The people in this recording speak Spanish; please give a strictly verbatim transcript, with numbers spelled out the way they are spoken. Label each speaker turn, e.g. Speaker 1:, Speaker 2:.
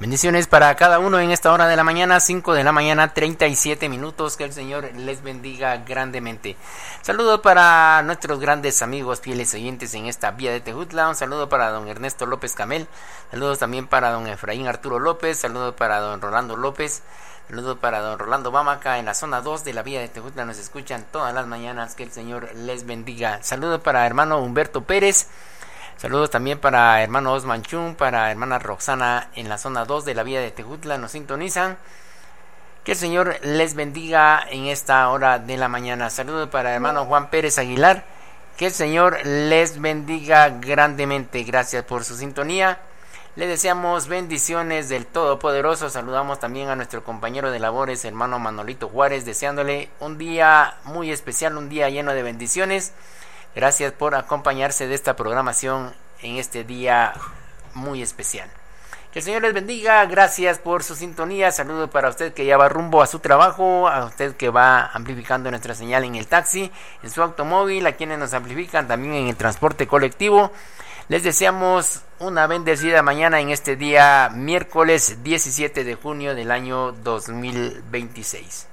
Speaker 1: Bendiciones para cada uno en esta hora de la mañana, cinco de la mañana, treinta y siete minutos. Que el Señor les bendiga grandemente. Saludos para nuestros grandes amigos fieles oyentes en esta vía de Tejutla. Un saludo para don Ernesto López Camel. Saludos también para don Efraín Arturo López. Saludos para don Rolando López. Saludos para don Rolando Bamaca en la zona dos de la vía de Tejutla. Nos escuchan todas las mañanas. Que el Señor les bendiga. Saludos para hermano Humberto Pérez. Saludos también para hermano Osman Chun, para hermana Roxana en la zona dos de la vía de Tejutla, nos sintonizan. Que el Señor les bendiga en esta hora de la mañana. Saludos para hermano Juan Pérez Aguilar. Que el Señor les bendiga grandemente. Gracias por su sintonía. Le deseamos bendiciones del Todopoderoso. Saludamos también a nuestro compañero de labores, hermano Manolito Juárez, deseándole un día muy especial, un día lleno de bendiciones. Gracias por acompañarse de esta programación en este día muy especial. Que el Señor les bendiga. Gracias por su sintonía. Saludos para usted que ya va rumbo a su trabajo, a usted que va amplificando nuestra señal en el taxi, en su automóvil, a quienes nos amplifican también en el transporte colectivo. Les deseamos una bendecida mañana en este día miércoles diecisiete de junio del año dos mil veintiséis.